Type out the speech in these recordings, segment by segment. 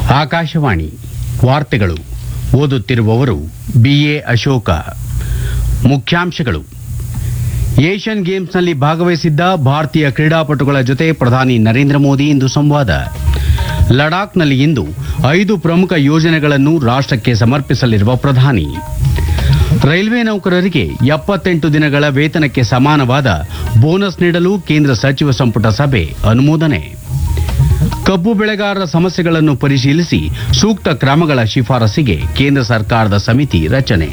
ಆಕಾಶವಾಣಿ ವಾರ್ತೆಗಳು ಓದುತ್ತಿರುವವರು ಬಿಎ ಅಶೋಕ. ಮುಖ್ಯಾಂಶಗಳು: ಏಷ್ಯನ್ ಗೇಮ್ಸ್ನಲ್ಲಿ ಭಾಗವಹಿಸಿದ್ದ ಭಾರತೀಯ ಕ್ರೀಡಾಪಟುಗಳ ಜೊತೆ ಪ್ರಧಾನಿ ನರೇಂದ್ರ ಮೋದಿ ಇಂದು ಸಂವಾದ. ಲಡಾಖ್ನಲ್ಲಿ ಇಂದು 5 ಪ್ರಮುಖ ಯೋಜನೆಗಳನ್ನು ರಾಷ್ಟ್ರಕ್ಕೆ ಸಮರ್ಪಿಸಲಿರುವ ಪ್ರಧಾನಿ. ರೈಲ್ವೆ ನೌಕರರಿಗೆ 78 ದಿನಗಳ ವೇತನಕ್ಕೆ ಸಮಾನವಾದ ಬೋನಸ್ ನೀಡಲು ಕೇಂದ್ರ ಸಚಿವ ಸಂಪುಟ ಸಭೆ ಅನುಮೋದನೆ. ಕಬ್ಬು ಬೆಳೆಗಾರರ ಸಮಸ್ಯೆಗಳನ್ನು ಪರಿಶೀಲಿಸಿ ಸೂಕ್ತ ಕ್ರಮಗಳ ಶಿಫಾರಸಿಗೆ ಕೇಂದ್ರ ಸರ್ಕಾರದ ಸಮಿತಿ ರಚನೆ.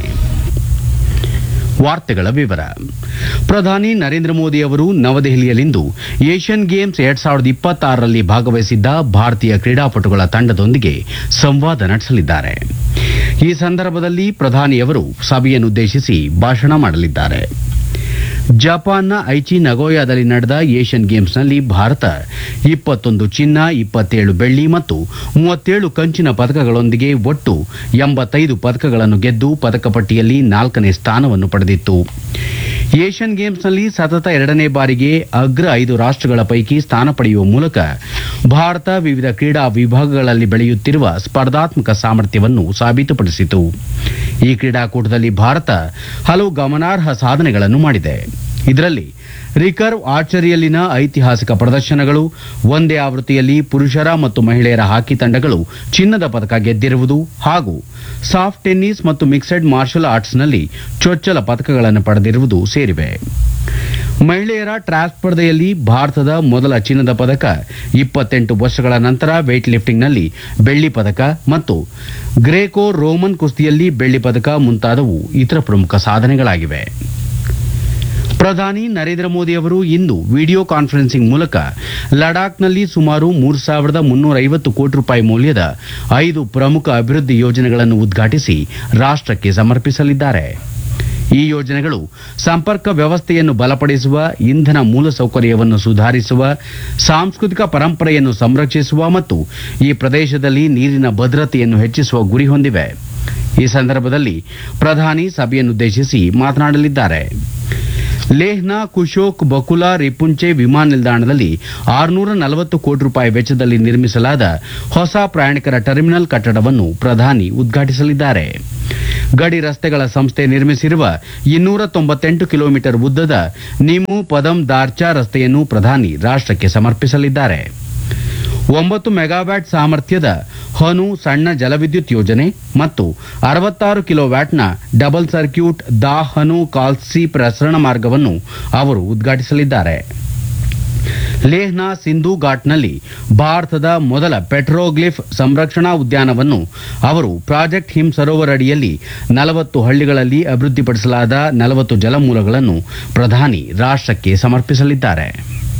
ವಾರ್ತೆಗಳ ವಿವರ. ಪ್ರಧಾನಿ ನರೇಂದ್ರ ಮೋದಿ ಅವರು ನವದೆಹಲಿಯಲ್ಲಿಂದು ಏಷ್ಯನ್ ಗೇಮ್ಸ್ 2026ರಲ್ಲಿ ಭಾಗವಹಿಸಿದ್ದ ಭಾರತೀಯ ಕ್ರೀಡಾಪಟುಗಳ ತಂಡದೊಂದಿಗೆ ಸಂವಾದ ನಡೆಸಲಿದ್ದಾರೆ. ಈ ಸಂದರ್ಭದಲ್ಲಿ ಪ್ರಧಾನಿಯವರು ಸಭೆಯನ್ನುದ್ದೇಶಿಸಿ ಭಾಷಣ ಮಾಡಲಿದ್ದಾರೆ. ಜಪಾನ್ನ ಐಚಿ ನಗೋಯಾದಲ್ಲಿ ನಡೆದ ಏಷ್ಯನ್ ಗೇಮ್ಸ್ನಲ್ಲಿ ಭಾರತ 21 ಚಿನ್ನ, 27 ಬೆಳ್ಳಿ ಮತ್ತು 37 ಕಂಚಿನ ಪದಕಗಳೊಂದಿಗೆ ಒಟ್ಟು 85 ಪದಕಗಳನ್ನು ಗೆದ್ದು ಪದಕ ಪಟ್ಟಿಯಲ್ಲಿ 4ನೇ ಸ್ಥಾನವನ್ನು ಪಡೆದಿತ್ತು. ಏಷ್ಯನ್ ಗೇಮ್ಸ್ನಲ್ಲಿ ಸತತ 2ನೇ ಬಾರಿಗೆ ಅಗ್ರ 5 ರಾಷ್ಟ್ರಗಳ ಪೈಕಿ ಸ್ಥಾನ ಪಡೆಯುವ ಮೂಲಕ ಭಾರತ ವಿವಿಧ ಕ್ರೀಡಾ ವಿಭಾಗಗಳಲ್ಲಿ ಬೆಳೆಯುತ್ತಿರುವ ಸ್ಪರ್ಧಾತ್ಮಕ ಸಾಮರ್ಥ್ಯವನ್ನು ಸಾಬೀತುಪಡಿಸಿತು. ಈ ಕ್ರೀಡಾಕೂಟದಲ್ಲಿ ಭಾರತ ಹಲವು ಗಮನಾರ್ಹ ಸಾಧನೆಗಳನ್ನು ಮಾಡಿದೆ. ಇದರಲ್ಲಿ ರಿಕರ್ವ್ ಆರ್ಚರಿಯಲ್ಲಿನ ಐತಿಹಾಸಿಕ ಪ್ರದರ್ಶನಗಳು, ಒಂದೇ ಆವೃತ್ತಿಯಲ್ಲಿ ಪುರುಷರ ಮತ್ತು ಮಹಿಳೆಯರ ಹಾಕಿ ತಂಡಗಳು ಚಿನ್ನದ ಪದಕ ಗೆದ್ದಿರುವುದು ಹಾಗೂ ಸಾಫ್ಟ್ ಟೆನ್ನಿಸ್ ಮತ್ತು ಮಿಕ್ಸೆಡ್ ಮಾರ್ಷಲ್ ಆರ್ಟ್ಸ್ನಲ್ಲಿ ಚೊಚ್ಚಲ ಪದಕಗಳನ್ನು ಪಡೆದಿರುವುದು ಸೇರಿವೆ. ಮಹಿಳೆಯರ ಟ್ರ್ಯಾಪ್ ಸ್ಪರ್ಧೆಯಲ್ಲಿ ಭಾರತದ ಮೊದಲ ಚಿನ್ನದ ಪದಕ, 28 ವರ್ಷಗಳ ನಂತರ ವೇಟ್ ಲಿಫ್ಟಿಂಗ್ನಲ್ಲಿ ಬೆಳ್ಳಿ ಪದಕ ಮತ್ತು ಗ್ರೇಕೋ ರೋಮನ್ ಕುಸ್ತಿಯಲ್ಲಿ ಬೆಳ್ಳಿ ಪದಕ ಮುಂತಾದವು ಇತರ ಪ್ರಮುಖ ಸಾಧನೆಗಳಾಗಿವೆ. ಪ್ರಧಾನಿ ನರೇಂದ್ರ ಮೋದಿ ಅವರು ಇಂದು ವಿಡಿಯೋ ಕಾನ್ಫರೆನ್ಸಿಂಗ್ ಮೂಲಕ ಲಡಾಖ್ನಲ್ಲಿ ಸುಮಾರು 3,350 ಕೋಟಿ ರೂಪಾಯಿ ಮೌಲ್ಯದ 5 ಪ್ರಮುಖ ಅಭಿವೃದ್ಧಿ ಯೋಜನೆಗಳನ್ನು ಉದ್ಘಾಟಿಸಿ ರಾಷ್ಟ್ರಕ್ಕೆ ಸಮರ್ಪಿಸಲಿದ್ದಾರೆ. ಈ ಯೋಜನೆಗಳು ಸಂಪರ್ಕ ವ್ಯವಸ್ಥೆಯನ್ನು ಬಲಪಡಿಸುವ, ಇಂಧನ ಮೂಲಸೌಕರ್ಯವನ್ನು ಸುಧಾರಿಸುವ, ಸಾಂಸ್ಕೃತಿಕ ಪರಂಪರೆಯನ್ನು ಸಂರಕ್ಷಿಸುವ ಮತ್ತು ಈ ಪ್ರದೇಶದಲ್ಲಿ ನೀರಿನ ಭದ್ರತೆಯನ್ನು ಹೆಚ್ಚಿಸುವ ಗುರಿ ಹೊಂದಿವೆ. ಈ ಸಂದರ್ಭದಲ್ಲಿ ಪ್ರಧಾನಿ ಸಭೆಯನ್ನುದ್ದೇಶಿಸಿ ಮಾತನಾಡಲಿದ್ದಾರೆ. ಲೇಹ್ನ ಕುಶೋಕ್ ಬಕುಲಾ ರಿಪುಂಚೆ ವಿಮಾನ ನಿಲ್ದಾಣದಲ್ಲಿ 640 ಕೋಟಿ ರೂಪಾಯಿ ವೆಚ್ಚದಲ್ಲಿ ನಿರ್ಮಿಸಲಾದ ಹೊಸ ಪ್ರಯಾಣಿಕರ ಟರ್ಮಿನಲ್ ಕಟ್ಟಡವನ್ನು ಪ್ರಧಾನಿ ಉದ್ಘಾಟಿಸಲಿದ್ದಾರೆ. ಗಡಿ ರಸ್ತೆಗಳ ಸಂಸ್ಥೆ ನಿರ್ಮಿಸಿರುವ 298 ಕಿಲೋಮೀಟರ್ ಉದ್ದದ ನಿಮು ಪದಂ ದಾರ್ಚಾ ರಸ್ತೆಯನ್ನು ಪ್ರಧಾನಿ ರಾಷ್ಟ್ರಕ್ಕೆ ಸಮರ್ಪಿಸಲಿದ್ದಾರೆ. 9 ಮೆಗಾವ್ಯಾಟ್ ಸಾಮರ್ಥ್ಯದ ಹನು ಸಣ್ಣ ಜಲವಿದ್ಯುತ್ ಯೋಜನೆ ಮತ್ತು 66 ಕಿಲೋವ್ಯಾಟ್ನ ಡಬಲ್ ಸರ್ಕ್ಯೂಟ್ ದಾ ಹನು ಕಾಲ್ಸಿ ಪ್ರಸರಣ ಮಾರ್ಗವನ್ನು ಅವರು ಉದ್ಘಾಟಿಸಲಿದ್ದಾರೆ. ಲೇಹ್ನ ಸಿಂಧು ಘಾಟ್ನಲ್ಲಿ ಭಾರತದ ಮೊದಲ ಪೆಟ್ರೋಗ್ಲಿಫ್ ಸಂರಕ್ಷಣಾ ಉದ್ಯಾನವನ್ನು ಅವರು ಪ್ರಾಜೆಕ್ಟ್ ಹಿಮ್ ಸರೋವರ್ ಅಡಿಯಲ್ಲಿ 40 ಹಳ್ಳಿಗಳಲ್ಲಿ ಅಭಿವೃದ್ಧಿಪಡಿಸಲಾದ 40 ಜಲಮೂಲಗಳನ್ನು ಪ್ರಧಾನಿ ರಾಷ್ಟ್ರಕ್ಕೆ ಸಮರ್ಪಿಸಲಿದ್ದಾರೆ.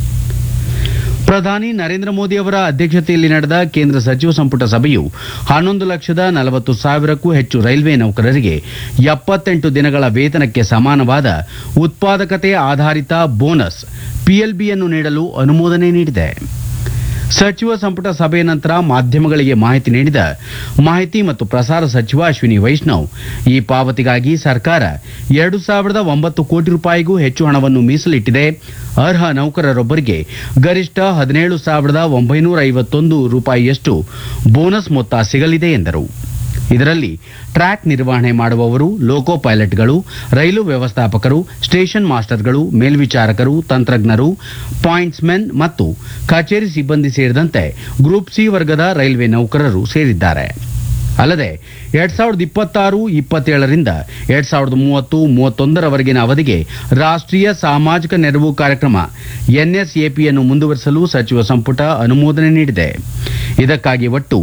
ಪ್ರಧಾನಿ ನರೇಂದ್ರ ಮೋದಿ ಅವರ ಅಧ್ಯಕ್ಷತೆಯಲ್ಲಿ ನಡೆದ ಕೇಂದ್ರ ಸಚಿವ ಸಂಪುಟ ಸಭೆಯು 11,40,000ಕ್ಕೂ ಹೆಚ್ಚು ರೈಲ್ವೆ ನೌಕರರಿಗೆ 78 ದಿನಗಳ ವೇತನಕ್ಕೆ ಸಮಾನವಾದ ಉತ್ಪಾದಕತೆ ಆಧಾರಿತ ಬೋನಸ್ ಪಿಎಲ್ಬಿಯನ್ನು ನೀಡಲು ಅನುಮೋದನೆ ನೀಡಿದೆ. ಸಚಿವ ಸಂಪುಟ ಸಭೆಯ ನಂತರ ಮಾಧ್ಯಮಗಳಿಗೆ ಮಾಹಿತಿ ನೀಡಿದ ಮಾಹಿತಿ ಮತ್ತು ಪ್ರಸಾರ ಸಚಿವ ಅಶ್ವಿನಿ ವೈಷ್ಣವ್, ಈ ಪಾವತಿಗಾಗಿ ಸರ್ಕಾರ 2,009 ಕೋಟಿ ರೂಪಾಯಿಗೂ ಹೆಚ್ಚು ಹಣವನ್ನು ಮೀಸಲಿಟ್ಟಿದೆ. ಅರ್ಹ ನೌಕರರೊಬ್ಬರಿಗೆ ಗರಿಷ್ಠ 17,951 ರೂಪಾಯಿಯಷ್ಟು ಬೋನಸ್ ಮೊತ್ತ ಸಿಗಲಿದೆ ಎಂದರು. ಇದರಲ್ಲಿ ಟ್ರ್ಯಾಕ್ ನಿರ್ವಹಣೆ ಮಾಡುವವರು, ಲೋಕೋ ಪೈಲಟ್ಗಳು, ರೈಲು ವ್ಯವಸ್ಥಾಪಕರು, ಸ್ಟೇಷನ್ ಮಾಸ್ಟರ್ಗಳು, ಮೇಲ್ವಿಚಾರಕರು, ತಂತ್ರಜ್ಞರು, ಪಾಯಿಂಟ್ಸ್ಮೆನ್ ಮತ್ತು ಕಚೇರಿ ಸಿಬ್ಬಂದಿ ಸೇರಿದಂತೆ ಗ್ರೂಪ್ ಸಿ ವರ್ಗದ ರೈಲ್ವೆ ನೌಕರರು ಸೇರಿದ್ದಾರೆ. ಅಲ್ಲದೆ 2026-27ರಿಂದ 2030-31ರವರೆಗಿನ ಅವಧಿಗೆ ರಾಷ್ಟ್ರೀಯ ಸಾಮಾಜಿಕ ನೆರವು ಕಾರ್ಯಕ್ರಮ ಎನ್ಎಸ್ಎಪಿಯನ್ನು ಮುಂದುವರಿಸಲು ಸಚಿವ ಸಂಪುಟ ಅನುಮೋದನೆ ನೀಡಿದೆ. ಇದಕ್ಕಾಗಿ ಒಟ್ಟು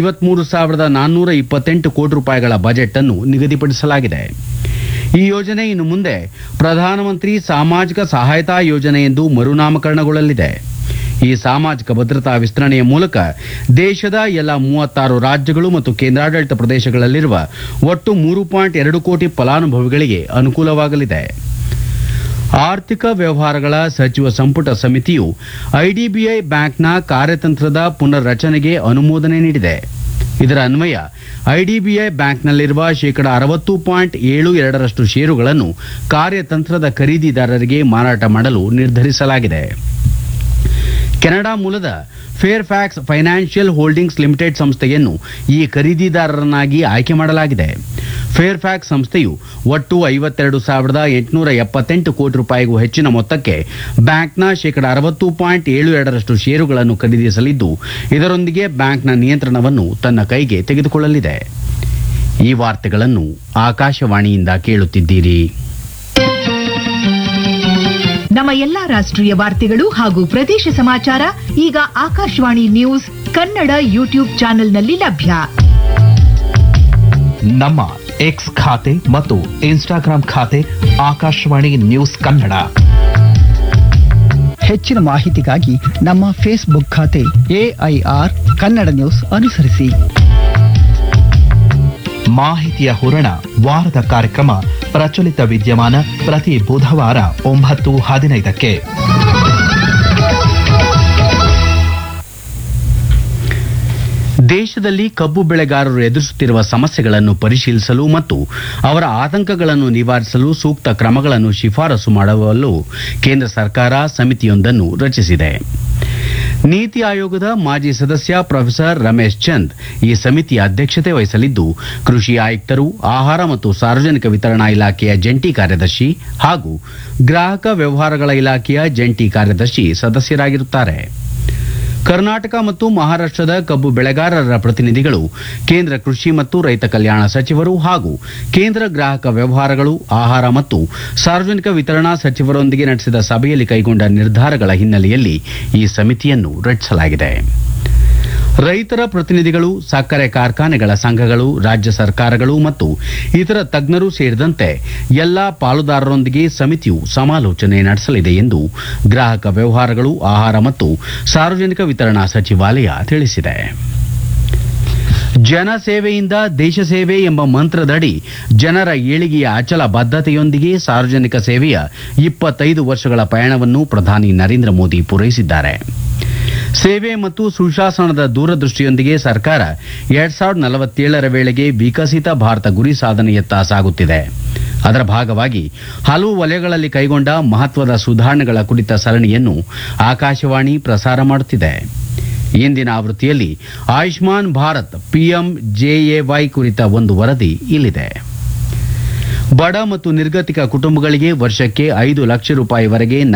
53,428 ಕೋಟಿ ರೂಪಾಯಿಗಳ ಬಜೆಟ್ ಅನ್ನು ನಿಗದಿಪಡಿಸಲಾಗಿದೆ. ಈ ಯೋಜನೆ ಇನ್ನು ಮುಂದೆ ಪ್ರಧಾನಮಂತ್ರಿ ಸಾಮಾಜಿಕ ಸಹಾಯತಾ ಯೋಜನೆ ಎಂದು ಮರುನಾಮಕರಣಗೊಳ್ಳಲಿದೆ. ಈ ಸಾಮಾಜಿಕ ಭದ್ರತಾ ವಿಸ್ತರಣೆಯ ಮೂಲಕ ದೇಶದ ಎಲ್ಲ 36 ರಾಜ್ಯಗಳು ಮತ್ತು ಕೇಂದ್ರಾಡಳಿತ ಪ್ರದೇಶಗಳಲ್ಲಿರುವ ಒಟ್ಟು 3.2 ಕೋಟಿ ಫಲಾನುಭವಿಗಳಿಗೆ ಅನುಕೂಲವಾಗಲಿದೆ. ಆರ್ಥಿಕ ವ್ಯವಹಾರಗಳ ಸಚಿವ ಸಂಪುಟ ಸಮಿತಿಯು ಐಡಿಬಿಐ ಬ್ಯಾಂಕ್ನ ಕಾರ್ಯತಂತ್ರದ ಪುನರ್ ರಚನೆಗೆ ಅನುಮೋದನೆ ನೀಡಿದೆ. ಇದರ ಅನ್ವಯ ಐಡಿಬಿಐ ಬ್ಯಾಂಕ್ನಲ್ಲಿರುವ 60.72% ಷೇರುಗಳನ್ನು ಕಾರ್ಯತಂತ್ರದ ಖರೀದಿದಾರರಿಗೆ ಮಾರಾಟ ಮಾಡಲು ನಿರ್ಧರಿಸಲಾಗಿದೆ. ಕೆನಡಾ ಮೂಲದ ಫೇರ್ಫ್ಯಾಕ್ಸ್ ಫೈನಾನ್ಷಿಯಲ್ ಹೋಲ್ಡಿಂಗ್ಸ್ ಲಿಮಿಟೆಡ್ ಸಂಸ್ಥೆಯನ್ನು ಈ ಖರೀದಿದಾರರನ್ನಾಗಿ ಆಯ್ಕೆ ಮಾಡಲಾಗಿದೆ. ಫೇರ್ಫ್ಯಾಕ್ಸ್ ಸಂಸ್ಥೆಯು ಒಟ್ಟು 52,878 ಕೋಟಿ ರೂಪಾಯಿಗೂ ಹೆಚ್ಚಿನ ಮೊತ್ತಕ್ಕೆ ಬ್ಯಾಂಕ್ನ ಶೇಕಡಾ 60.72% ಷೇರುಗಳನ್ನು ಖರೀದಿಸಲಿದ್ದು, ಇದರೊಂದಿಗೆ ಬ್ಯಾಂಕ್ನ ನಿಯಂತ್ರಣವನ್ನು ತನ್ನ ಕೈಗೆ ತೆಗೆದುಕೊಳ್ಳಲಿದೆ. ಈ ವಾರ್ತೆಗಳನ್ನು ಆಕಾಶವಾಣಿಯಿಂದ ಕೇಳುತ್ತಿದ್ದೀರಿ. ನಮ್ಮ ಎಲ್ಲಾ ರಾಷ್ಟ್ರೀಯ ವಾರ್ತೆಗಳು ಹಾಗೂ ಪ್ರದೇಶ ಸಮಾಚಾರ ಈಗ ಆಕಾಶವಾಣಿ ನ್ಯೂಸ್ ಕನ್ನಡ ಯೂಟ್ಯೂಬ್ ಚಾನೆಲ್ನಲ್ಲಿ ಲಭ್ಯ. ನಮ್ಮ ಎಕ್ಸ್ ಖಾತೆ ಮತ್ತು ಇನ್ಸ್ಟಾಗ್ರಾಂ ಖಾತೆ ಆಕಾಶವಾಣಿ ನ್ಯೂಸ್ ಕನ್ನಡ. ಹೆಚ್ಚಿನ ಮಾಹಿತಿಗಾಗಿ ನಮ್ಮ ಫೇಸ್ಬುಕ್ ಖಾತೆ AIR ಕನ್ನಡ ನ್ಯೂಸ್ ಅನುಸರಿಸಿ. ಮಾಹಿತಿಯ ಹೂರಣ ವಾರದ ಕಾರ್ಯಕ್ರಮ ಪ್ರಚಲಿತ ವಿದ್ಯಮಾನ ಪ್ರತಿ ಬುಧವಾರ 9:15ಕ್ಕೆ. ದೇಶದಲ್ಲಿ ಕಬ್ಬು ಬೆಳೆಗಾರರು ಎದುರಿಸುತ್ತಿರುವ ಸಮಸ್ಯೆಗಳನ್ನು ಪರಿಶೀಲಿಸಲು ಮತ್ತು ಅವರ ಆತಂಕಗಳನ್ನು ನಿವಾರಿಸಲು ಸೂಕ್ತ ಕ್ರಮಗಳನ್ನು ಶಿಫಾರಸು ಮಾಡಲು ಕೇಂದ್ರ ಸರ್ಕಾರ ಸಮಿತಿಯೊಂದನ್ನು ರಚಿಸಿದೆ. ನೀತಿ ಆಯೋಗದ ಮಾಜಿ ಸದಸ್ಯ ಪ್ರೊಫೆಸರ್ ರಮೇಶ್ ಚಂದ್ ಈ ಸಮಿತಿಯ ಅಧ್ಯಕ್ಷತೆ ವಹಿಸಲಿದ್ದು, ಕೃಷಿ ಆಯುಕ್ತರು, ಆಹಾರ ಮತ್ತು ಸಾರ್ವಜನಿಕ ವಿತರಣಾ ಇಲಾಖೆಯ ಜಂಟಿ ಕಾರ್ಯದರ್ಶಿ ಹಾಗೂ ಗ್ರಾಹಕ ವ್ಯವಹಾರಗಳ ಇಲಾಖೆಯ ಜಂಟಿ ಕಾರ್ಯದರ್ಶಿ ಸದಸ್ಯರಾಗಿರುತ್ತಾರೆ. ಕರ್ನಾಟಕ ಮತ್ತು ಮಹಾರಾಷ್ಟದ ಕಬ್ಬು ಬೆಳೆಗಾರರ ಪ್ರತಿನಿಧಿಗಳು ಕೇಂದ್ರ ಕೃಷಿ ಮತ್ತು ರೈತ ಕಲ್ಯಾಣ ಸಚಿವರು ಹಾಗೂ ಕೇಂದ್ರ ಗ್ರಾಹಕ ವ್ಯವಹಾರಗಳು, ಆಹಾರ ಮತ್ತು ಸಾರ್ವಜನಿಕ ವಿತರಣಾ ಸಚಿವರೊಂದಿಗೆ ನಡೆಸಿದ ಸಭೆಯಲ್ಲಿ ಕೈಗೊಂಡ ನಿರ್ಧಾರಗಳ ಹಿನ್ನೆಲೆಯಲ್ಲಿ ಈ ಸಮಿತಿಯನ್ನು ರಚಿಸಲಾಗಿದೆ. ರೈತರ ಪ್ರತಿನಿಧಿಗಳು, ಸಕ್ಕರೆ ಕಾರ್ಖಾನೆಗಳ ಸಂಘಗಳು, ರಾಜ್ಯ ಸರ್ಕಾರಗಳು ಮತ್ತು ಇತರ ತಜ್ಞರು ಸೇರಿದಂತೆ ಎಲ್ಲಾ ಪಾಲುದಾರರೊಂದಿಗೆ ಸಮಿತಿಯು ಸಮಾಲೋಚನೆ ನಡೆಸಲಿದೆ ಎಂದು ಗ್ರಾಹಕ ವ್ಯವಹಾರಗಳು, ಆಹಾರ ಮತ್ತು ಸಾರ್ವಜನಿಕ ವಿತರಣಾ ಸಚಿವಾಲಯ ತಿಳಿಸಿದೆ. ಜನಸೇವೆಯಿಂದ ದೇಶ ಸೇವೆ ಎಂಬ ಮಂತ್ರದಡಿ ಜನರ ಏಳಿಗೆಯ ಅಚಲ ಬದ್ಧತೆಯೊಂದಿಗೆ ಸಾರ್ವಜನಿಕ ಸೇವೆಯ 25 ವರ್ಷಗಳ ಪಯಣವನ್ನು ಪ್ರಧಾನಿ ನರೇಂದ್ರ ಮೋದಿ ಪೂರೈಸಿದ್ದಾರೆ. ಸೇವೆ ಮತ್ತು ಸುಶಾಸನದ ದೂರದೃಷ್ಟಿಯೊಂದಿಗೆ ಸರ್ಕಾರ 2047ರ ವೇಳೆಗೆ ವಿಕಸಿತ ಭಾರತ ಗುರಿ ಸಾಧನೆಯತ್ತ ಸಾಗುತ್ತಿದೆ. ಅದರ ಭಾಗವಾಗಿ ಹಲವು ವಲಯಗಳಲ್ಲಿ ಕೈಗೊಂಡ ಮಹತ್ವದ ಸುಧಾರಣೆಗಳ ಕುರಿತ ಸರಣಿಯನ್ನು ಆಕಾಶವಾಣಿ ಪ್ರಸಾರ ಮಾಡುತ್ತಿದೆ. ಇಂದಿನ ಆವೃತ್ತಿಯಲ್ಲಿ ಆಯುಷ್ಮಾನ್ ಭಾರತ್ PMJAY ಕುರಿತ ಒಂದು ವರದಿ ಇಲ್ಲಿದೆ. ಬಡ ಮತ್ತು ನಿರ್ಗತಿಕ ಕುಟುಂಬಗಳಿಗೆ ವರ್ಷಕ್ಕೆ 5 ಲಕ್ಷ ರೂಪಾಯಿವರೆಗೆ